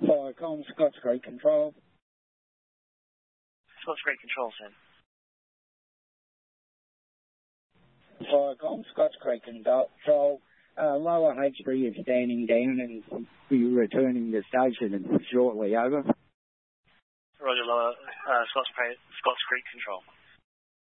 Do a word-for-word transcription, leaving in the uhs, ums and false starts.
Firecom, Scotts Creek Control. Scotts Creek Control, sir. Firecom, Scotts Creek Control. Uh, lower H three is standing down and will be returning to station shortly. Over. Roger, lower uh, Scotts, Scotts Creek Control.